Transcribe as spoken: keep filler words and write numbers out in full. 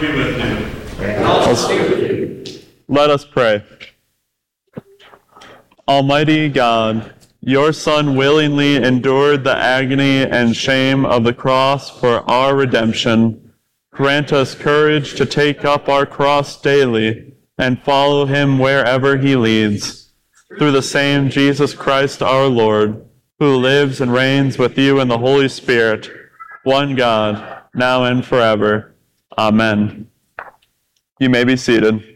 be with you. And also with you. Let us pray. Almighty God, your Son willingly endured the agony and shame of the cross for our redemption. Grant us courage to take up our cross daily and follow him wherever he leads. Through the same Jesus Christ our Lord, who lives and reigns with you in the Holy Spirit, one God, now and forever. Amen. You may be seated.